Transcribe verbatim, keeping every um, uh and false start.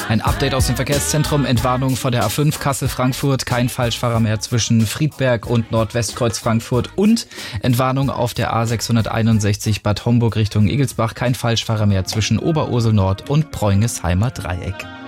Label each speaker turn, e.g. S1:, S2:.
S1: Ein Update aus dem Verkehrszentrum, Entwarnung von der A fünf Kassel-Frankfurt, kein Falschfahrer mehr zwischen Friedberg und Nordwestkreuz Frankfurt und Entwarnung auf der A sechshunderteinundsechzig Bad Homburg Richtung Igelsbach, kein Falschfahrer mehr zwischen Oberursel Nord und Preungesheimer Dreieck.